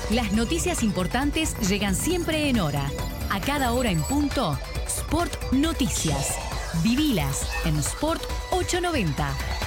Las noticias importantes llegan siempre en hora. A cada hora en punto, Sport Noticias. Vivilas en Sport 890.